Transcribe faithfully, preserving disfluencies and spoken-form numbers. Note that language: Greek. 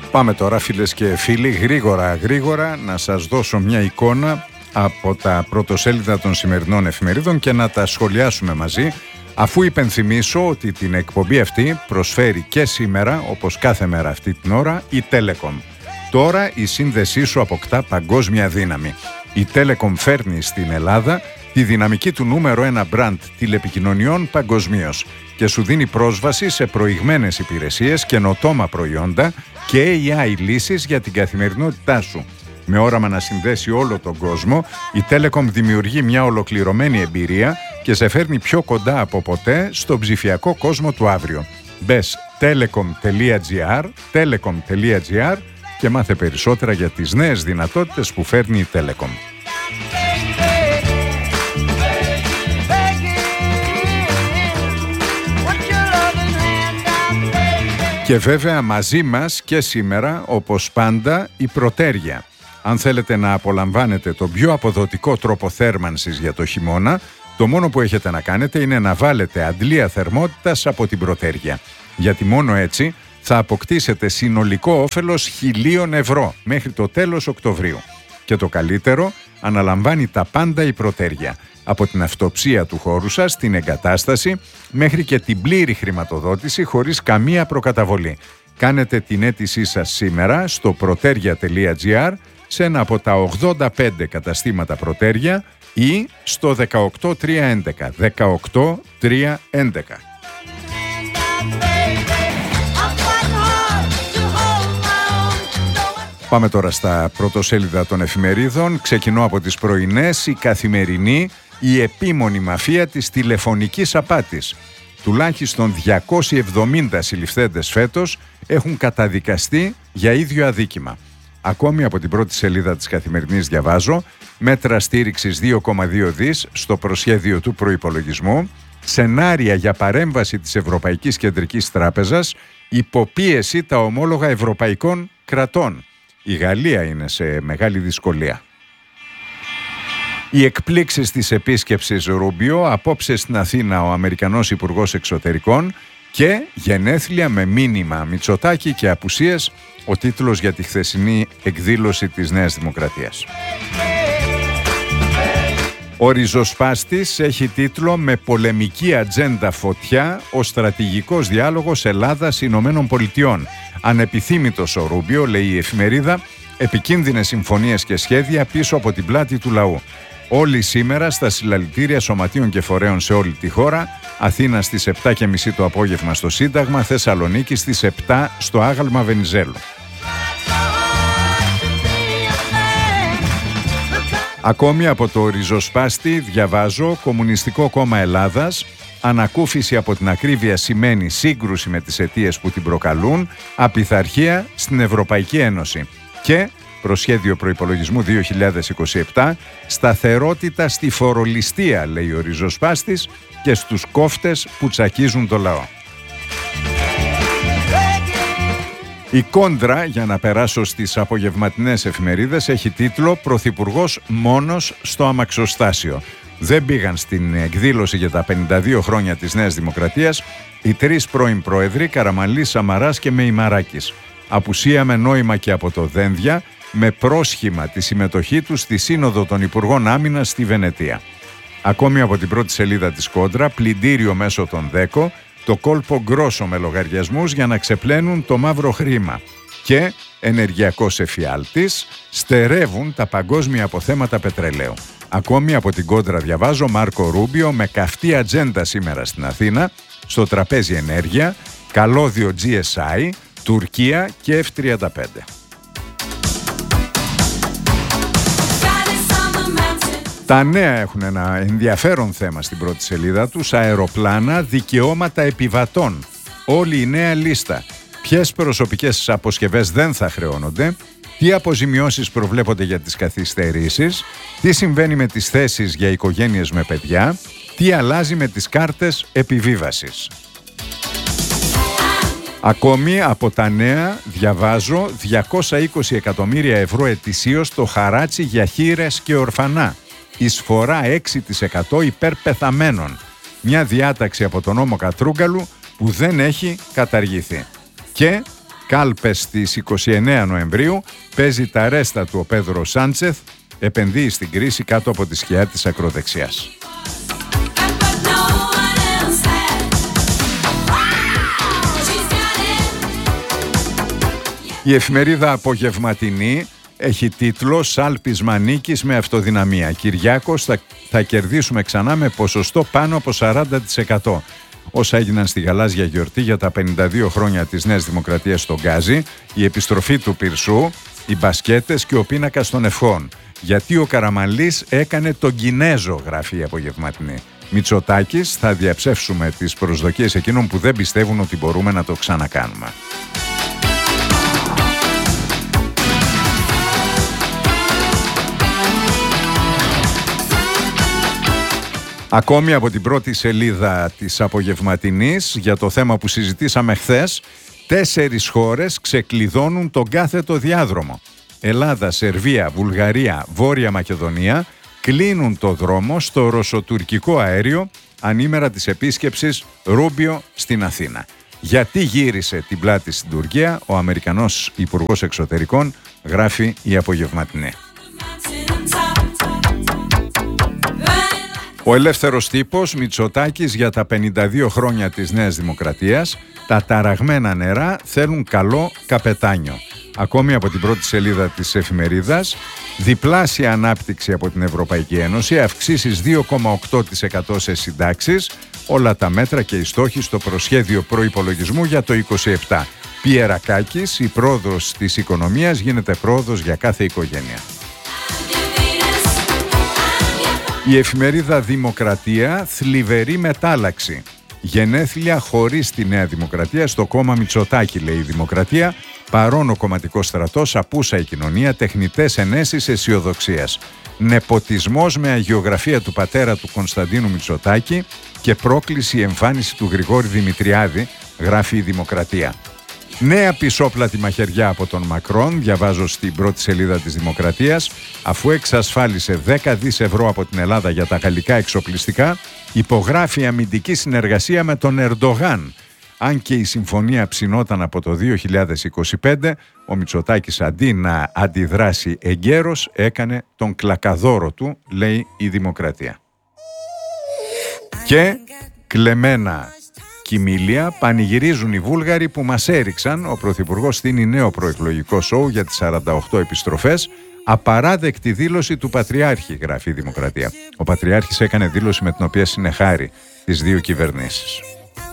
Πάμε τώρα, φίλες και φίλοι, γρήγορα γρήγορα να σας δώσω μια εικόνα από τα πρωτοσέλιδα των σημερινών εφημερίδων και να τα σχολιάσουμε μαζί, αφού υπενθυμίσω ότι την εκπομπή αυτή προσφέρει και σήμερα, όπως κάθε μέρα αυτή την ώρα, η Telecom. Τώρα η σύνδεσή σου αποκτά παγκόσμια δύναμη. Η Telecom φέρνει στην Ελλάδα τη δυναμική του νούμερο ένα μπραντ τηλεπικοινωνιών παγκοσμίως και σου δίνει πρόσβαση σε προηγμένες υπηρεσίες, καινοτόμα προϊόντα και έι άι λύσεις για την καθημερινότητά σου. Με όραμα να συνδέσει όλο τον κόσμο, η Telecom δημιουργεί μια ολοκληρωμένη εμπειρία και σε φέρνει πιο κοντά από ποτέ στον ψηφιακό κόσμο του αύριο. Μπες telecom.gr, telecom.gr και μάθε περισσότερα για τις νέες δυνατότητες που φέρνει η Telecom. Και βέβαια μαζί μας και σήμερα, όπως πάντα, η Προτέρια. Αν θέλετε να απολαμβάνετε τον πιο αποδοτικό τρόπο θέρμανσης για το χειμώνα, το μόνο που έχετε να κάνετε είναι να βάλετε αντλία θερμότητας από την Προτέρια. Γιατί μόνο έτσι θα αποκτήσετε συνολικό όφελος χιλίων ευρώ μέχρι το τέλος Οκτωβρίου. Και το καλύτερο, αναλαμβάνει τα πάντα η Προτέρια. Από την αυτοψία του χώρου σας, την εγκατάσταση, μέχρι και την πλήρη χρηματοδότηση χωρίς καμία προκαταβολή. Κάνετε την αίτησή σας σήμερα στο proteria.gr, σε ένα από τα ογδόντα πέντε καταστήματα Προτέρια ή στο δεκαοκτώ τριακόσια έντεκα. δεκαοκτώ τριακόσια έντεκα. Πάμε τώρα στα πρωτοσέλιδα των εφημερίδων. Ξεκινώ από τις πρωινές. Η Καθημερινή, η επίμονη μαφία της τηλεφωνικής απάτης. Τουλάχιστον διακόσιοι εβδομήντα συλληφθέντες φέτος έχουν καταδικαστεί για ίδιο αδίκημα. Ακόμη από την πρώτη σελίδα της Καθημερινής διαβάζω: μέτρα στήριξης δύο κόμμα δύο δις στο προσχέδιο του προϋπολογισμού, σενάρια για παρέμβαση της Ευρωπαϊκής Κεντρικής Τράπεζας, υποπίεση τα ομόλογα ευρωπαϊκών κρατών. Η Γαλλία είναι σε μεγάλη δυσκολία. Οι εκπλήξεις της επίσκεψης Ρούμπιο, απόψε στην Αθήνα ο Αμερικανός Υπουργός Εξωτερικών και γενέθλια με μήνυμα Μητσοτάκη και απουσίες, ο τίτλος για τη χθεσινή εκδήλωση της Νέας Δημοκρατίας. Ο ριζοσπάστης έχει τίτλο «Με πολεμική ατζέντα φωτιά, ο στρατηγικός διάλογος Ελλάδας-Ηνωμένων Πολιτειών». Ανεπιθύμητος ο Ρούμπιο, λέει η εφημερίδα, επικίνδυνες συμφωνίες και σχέδια πίσω από την πλάτη του λαού. Όλοι σήμερα στα συλλαλητήρια σωματείων και φορέων σε όλη τη χώρα. Αθήνα στις επτά και μισή το απόγευμα στο Σύνταγμα, Θεσσαλονίκη στις επτά στο Άγαλμα Βενιζέλου. Ακόμη από το ριζοσπάστη διαβάζω: Κομμουνιστικό Κόμμα Ελλάδας, ανακούφιση από την ακρίβεια σημαίνει σύγκρουση με τις αιτίες που την προκαλούν, απειθαρχία στην Ευρωπαϊκή Ένωση και προσχέδιο προϋπολογισμού δύο χιλιάδες είκοσι επτά, σταθερότητα στη φορολιστία, λέει ο ριζοσπάστης, και στους κόφτες που τσακίζουν το λαό. Η Κόντρα, για να περάσω στις απογευματινές εφημερίδες, έχει τίτλο «Πρωθυπουργός μόνος στο αμαξοστάσιο». Δεν πήγαν στην εκδήλωση για τα πενήντα δύο χρόνια της Νέας Δημοκρατίας οι τρεις πρώην πρόεδροι, Καραμανλής, Σαμαράς και Μεϊμαράκης. Απουσία με νόημα και από το Δένδια, με πρόσχημα τη συμμετοχή τους στη Σύνοδο των Υπουργών Άμυνας στη Βενετία. Ακόμη από την πρώτη σελίδα της Κόντρα, πλυντήριο μέσω των ΔΕΚΟ, το κόλπο γκρόσο με λογαριασμούς για να ξεπλένουν το μαύρο χρήμα. Και ενεργειακός εφιάλτης, στερεύουν τα παγκόσμια αποθέματα πετρελαίου. Ακόμη από την Κόντρα διαβάζω Μάρκο Ρούμπιο με καυτή ατζέντα σήμερα στην Αθήνα, στο τραπέζι ενέργεια, καλώδιο τζι ες άι, Τουρκία και εφ τριάντα πέντε. Τα νέα έχουν ένα ενδιαφέρον θέμα στην πρώτη σελίδα τους. Αεροπλάνα, δικαιώματα επιβατών. Όλη η νέα λίστα. Ποιες προσωπικές αποσκευές δεν θα χρεώνονται, τι αποζημιώσεις προβλέπονται για τις καθυστερήσεις, τι συμβαίνει με τις θέσεις για οικογένειες με παιδιά, τι αλλάζει με τις κάρτες επιβίβασης. Ακόμη από τα νέα διαβάζω διακόσια είκοσι εκατομμύρια ευρώ ετησίως το χαράτσι για χήρες και ορφανά. Εισφορά έξι τοις εκατό υπέρ πεθαμένων. Μια διάταξη από τον νόμο Κατρούγκαλου που δεν έχει καταργηθεί. Και κάλπες στις είκοσι εννέα Νοεμβρίου, παίζει τα ρέστα του ο Πέδρο Σάντσεθ, επενδύει στην κρίση κάτω από τη σκιά της ακροδεξιάς. Η εφημερίδα Απογευματινή έχει τίτλο «Σάλπισμα νίκης με αυτοδυναμία. Κυριάκος, θα, θα κερδίσουμε ξανά με ποσοστό πάνω από σαράντα τοις εκατό». Όσα έγιναν στη γαλάζια γιορτή για τα πενήντα δύο χρόνια της Νέας Δημοκρατίας στον Γκάζι, η επιστροφή του Πυρσού, οι μπασκέτες και ο πίνακας των ευχών. Γιατί ο Καραμανλής έκανε τον Κινέζο, γράφει η Απογευματινή. Μητσοτάκης, θα διαψεύσουμε τις προσδοκίες εκείνων που δεν πιστεύουν ότι μπορούμε να το ξανακάνουμε. Ακόμη από την πρώτη σελίδα της Απογευματινής, για το θέμα που συζητήσαμε χθες, τέσσερις χώρες ξεκλειδώνουν τον κάθετο διάδρομο. Ελλάδα, Σερβία, Βουλγαρία, Βόρεια Μακεδονία κλείνουν το δρόμο στο ρωσοτουρκικό αέριο ανήμερα της επίσκεψης Ρούμπιο στην Αθήνα. Γιατί γύρισε την πλάτη στην Τουρκία ο Αμερικανός Υπουργός Εξωτερικών, γράφει η Απογευματινή. Ο ελεύθερος τύπος, Μητσοτάκης για τα πενήντα δύο χρόνια της Νέας Δημοκρατίας, τα ταραγμένα νερά θέλουν καλό καπετάνιο. Ακόμη από την πρώτη σελίδα της εφημερίδας, διπλάσια ανάπτυξη από την Ευρωπαϊκή Ένωση, αυξήσεις δύο κόμμα οκτώ τοις εκατό σε συντάξεις, όλα τα μέτρα και οι στόχοι στο προσχέδιο προϋπολογισμού για το είκοσι επτά. Πιερακάκης, η πρόοδος της οικονομίας γίνεται πρόοδος για κάθε οικογένεια. Η εφημερίδα Δημοκρατία, θλιβερή μετάλλαξη. Γενέθλια χωρίς τη Νέα Δημοκρατία στο κόμμα Μητσοτάκη, λέει η Δημοκρατία. Παρόν ο κομματικός στρατός, απούσα η κοινωνία, τεχνητές ενέσεις αισιοδοξίας. Νεποτισμός με αγιογραφία του πατέρα του Κωνσταντίνου Μητσοτάκη και πρόκληση εμφάνιση του Γρηγόρη Δημητριάδη, γράφει η Δημοκρατία. Νέα πισόπλατη μαχαιριά από τον Μακρόν, διαβάζω στην πρώτη σελίδα της Δημοκρατίας, αφού εξασφάλισε δέκα δισεκατομμύρια ευρώ από την Ελλάδα για τα γαλλικά εξοπλιστικά, υπογράφει αμυντική συνεργασία με τον Ερντογάν. Αν και η συμφωνία ψινόταν από το δύο χιλιάδες είκοσι πέντε, ο Μητσοτάκης αντί να αντιδράσει εγκαίρος, έκανε τον κλακαδόρο του, λέει η Δημοκρατία. Και κλεμμένα κοιμήλια πανηγυρίζουν οι Βούλγαροι που μας έριξαν. Ο Πρωθυπουργός στείνει νέο προεκλογικό σοου για τις σαράντα οκτώ επιστροφές. Απαράδεκτη δήλωση του Πατριάρχη, γράφει η Δημοκρατία. Ο Πατριάρχης έκανε δήλωση με την οποία συνεχάρει τις δύο κυβερνήσεις.